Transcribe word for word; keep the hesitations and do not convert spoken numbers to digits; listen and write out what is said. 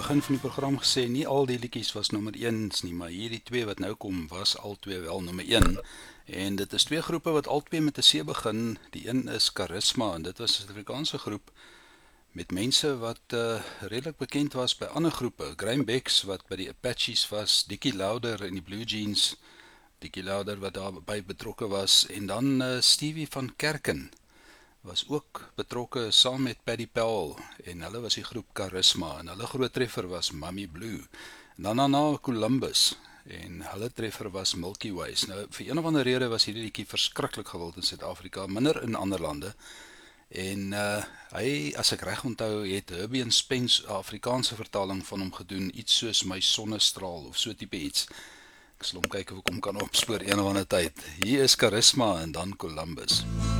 begin van die program gesê, nie al die liedjies was nommer eens nie, maar hierdie twee wat nou kom, was al twee wel nommer een. En dit is twee groepe wat al twee met 'n C begin. Die een is Charisma, en dit was 'n Suid-Afrikaanse groep met mense wat uh, redelik bekend was by ander groepe. Graham Becks wat by die Apaches was, Dickie Louder en die Blue Jeans, Dickie Louder wat daarbij betrokke was, en dan uh, Stevie van Kerken was ook betrokke saam met Paddy Powell, en hulle was die groep Charisma, en hulle groot treffer was Mummy Blue. En dan daarna Columbus, en hulle treffer was Milky Ways. Nou, vir een of ander rede was hierdie liedjie verskriklik gewild in Suid-Afrika, minder in ander lande, en uh, hy, as ek reg onthou, het Herbie and Spence 'n Afrikaanse vertaling van hom gedoen, iets soos My Sonnestraal, of so tipe iets. Ek sal hom kyk of ek hom kan opspoor een of ander tyd. Hier is Charisma, en dan Columbus.